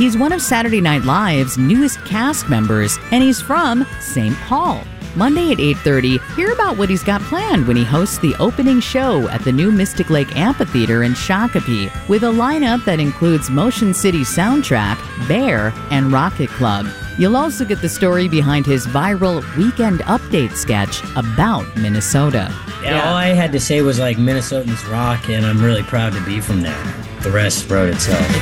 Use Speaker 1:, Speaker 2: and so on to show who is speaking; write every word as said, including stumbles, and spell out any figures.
Speaker 1: He's one of Saturday Night Live's newest cast members, and he's from Saint Paul. Monday at eight thirty, hear about what he's got planned when he hosts the opening show at the new Mystic Lake Amphitheater in Shakopee, with a lineup that includes Motion City Soundtrack, Bear, and Rocket Club. You'll also get the story behind his viral Weekend Update sketch about Minnesota.
Speaker 2: Yeah, all I had to say was like, Minnesotans rock, and I'm really proud to be from there. The rest wrote itself.